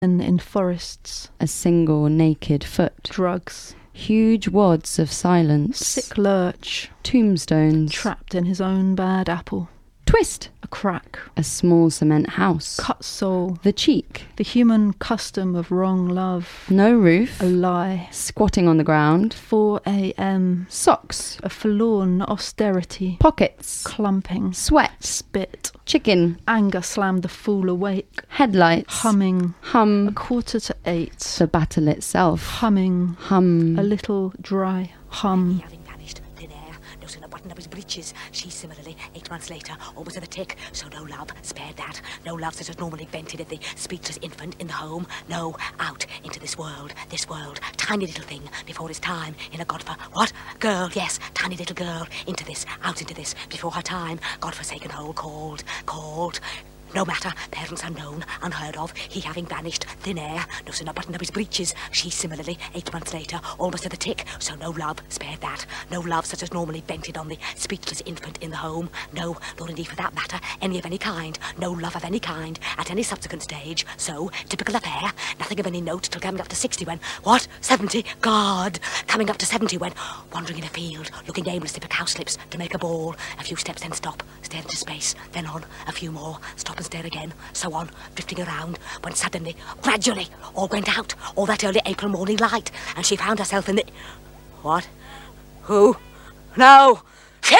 in forests. A single naked foot. Drugs. Huge wads of silence. Sick lurch. Tombstones. Trapped in his own bad apple. Twist. A crack. A small cement house. Cut soul. The cheek. The human custom of wrong love. No roof. A lie. Squatting on the ground. 4 a.m. Socks. A forlorn austerity. Pockets. Clumping. Sweat. Spit. Chicken. Anger slammed the fool awake. Headlights. Humming. Hum. 7:45. The battle itself. Humming. Hum. A little dry hum. Having vanished, thin air, no sooner buttoned up his breeches. She similarly, 8 months later, almost at the tick. So no love, spared that. No love such as normally vented at the speechless infant in the home. No, out into this world, tiny little thing before its time in a what? Girl, yes, tiny little girl, into this, out into this, before her time, godforsaken hole called. No matter, parents unknown, unheard of, he having vanished, thin air, no sooner buttoned up his breeches. She similarly, 8 months later, almost at the tick. So no love, spared that. No love such as normally vented on the speechless infant in the home. No, nor indeed for that matter, any of any kind. No love of any kind, at any subsequent stage. So, typical affair, nothing of any note till coming up to 60 when, what? 70? God! Coming up to 70 when, wandering in a field, looking aimlessly for cowslips to make a ball. A few steps, then stop, stare into space, then on, a few more, stop and stare again, so on, drifting around, when suddenly, gradually, all went out, all that early April morning light, and she found herself in the... What? Who? No! She!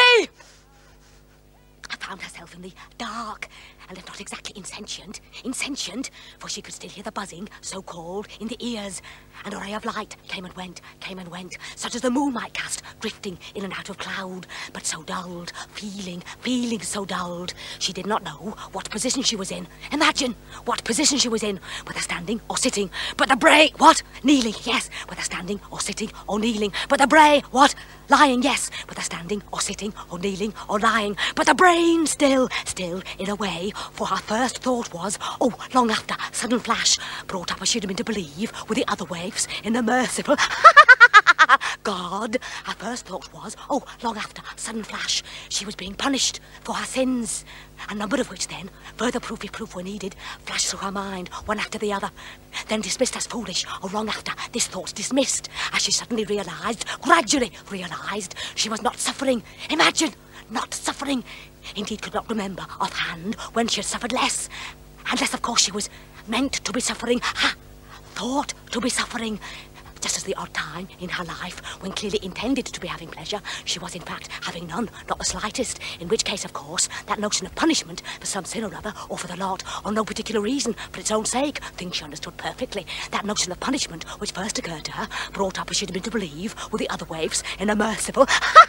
Found herself in the dark, and if not exactly insentient, for she could still hear the buzzing, so-called, in the ears, and a ray of light came and went, such as the moon might cast, drifting in and out of cloud, but so dulled, feeling so dulled, she did not know what position she was in. Imagine what position she was in, whether standing or sitting, but the brain, what? Kneeling, yes, whether standing or sitting or kneeling, but the brain, what? Lying, yes, whether standing or sitting or kneeling or lying, but the brain still in a way, for her first thought was, long after, sudden flash, brought up as she'd been to believe, with the other waves in the merciful God. Her first thought was, long after, sudden flash, she was being punished for her sins, a number of which then, further proof if proof were needed, flashed through her mind, one after the other, then dismissed as foolish, or wrong after, this thought dismissed, as she suddenly gradually realised, she was not suffering. Imagine, not suffering. Indeed, could not remember offhand when she had suffered less. Unless, of course, she was meant to be suffering, thought to be suffering. Just as the odd time in her life, when clearly intended to be having pleasure, she was in fact having none, not the slightest, in which case, of course, that notion of punishment for some sin or other, or for the lot, or no particular reason, for its own sake, things she understood perfectly, that notion of punishment which first occurred to her, brought up as she'd been to believe, with the other waves, in a merciful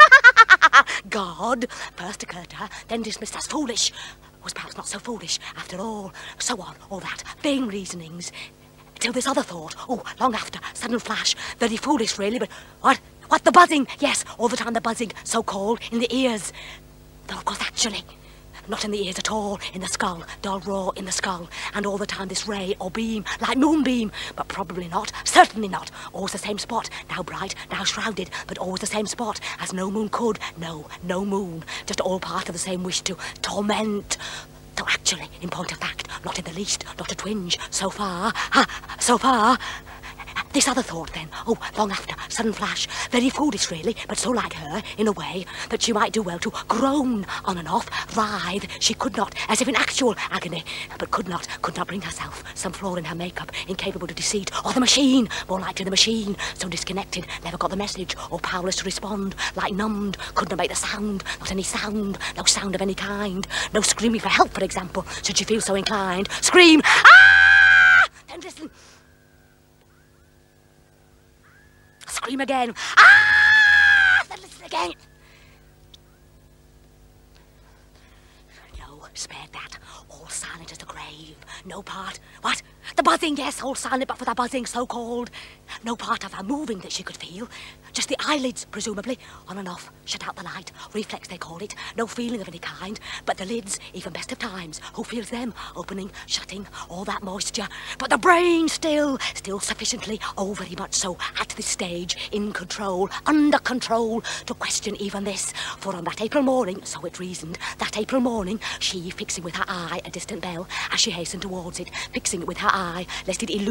God, first occurred to her, then dismissed as foolish, was perhaps not so foolish, after all, so on, all that, vain reasonings, till this other thought, long after, sudden flash, very foolish really, but what, the buzzing, yes, all the time the buzzing, so-called, in the ears, though of course actually, not in the ears at all, in the skull, dull roar in the skull, and all the time this ray or beam, like moonbeam, but probably not, certainly not, always the same spot, now bright, now shrouded, but always the same spot, as no moon could, no moon, just all part of the same wish to torment. Though actually, in point of fact, not in the least, not a twinge, so far. This other thought then, long after, sudden flash, very foolish really, but so like her, in a way, that she might do well to groan on and off, writhe, she could not, as if in actual agony, but could not bring herself, some flaw in her makeup, incapable to deceit, or the machine, more likely the machine, so disconnected, never got the message, or powerless to respond, like numbed, could not make the sound, not any sound, no sound of any kind, no screaming for help, for example, should she feel so inclined, scream, ah! Then listen. Scream again. Ah! Then listen again. No, spared that. All silent as the grave. No part. What? The buzzing, yes, all silent but for the buzzing, so-called. No part of her moving that she could feel. Just the eyelids, presumably, on and off, shut out the light, reflex they call it, no feeling of any kind, but the lids, even best of times, who feels them, opening, shutting, all that moisture, but the brain still sufficiently, very much so, at this stage, in control, under control, to question even this, for on that April morning, so it reasoned, that April morning, she, fixing with her eye a distant bell, as she hastened towards it, fixing it with her eye, eye, lest it